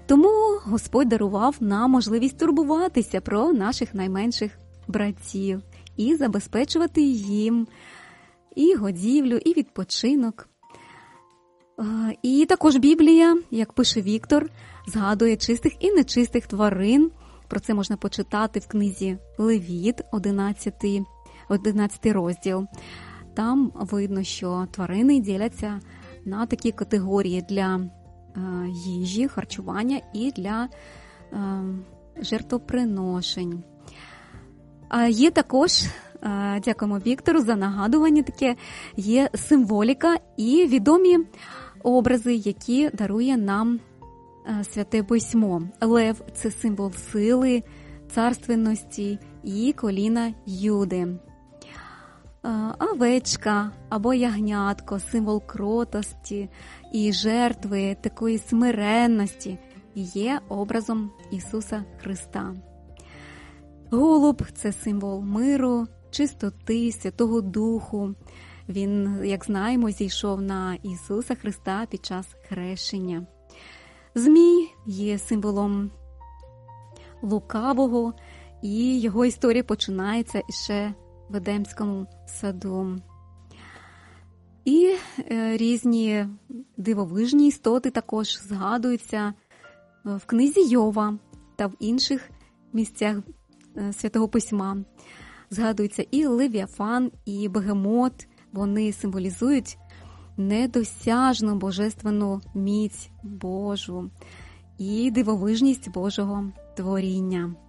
Тому Господь дарував нам можливість турбуватися про наших найменших братів і забезпечувати їм і годівлю, і відпочинок. І також Біблія, як пише Віктор, згадує чистих і нечистих тварин. Про це можна почитати в книзі Левіт, 11 розділ. Там видно, що тварини діляться на такі категорії для їжі, харчування і для жертвоприношень. Є також, дякуємо Віктору за нагадування, таке є символіка і відомі образи, які дарує нам Святе Письмо. Лев – це символ сили, царственності і коліна Юди. Овечка або ягнятко – символ кротості і жертви, такої смиренності, є образом Ісуса Христа. Голуб – це символ миру, чистоти, Святого Духу. Він, як знаємо, зійшов на Ісуса Христа під час хрещення. Змій є символом лукавого, і його історія починається ще в Едемському саду. І різні дивовижні істоти також згадуються в книзі Йова та в інших місцях Святого Письма. Згадуються і Левіафан, і Бегемот. Вони символізують недосяжну божественну міць Божу і дивовижність Божого творіння.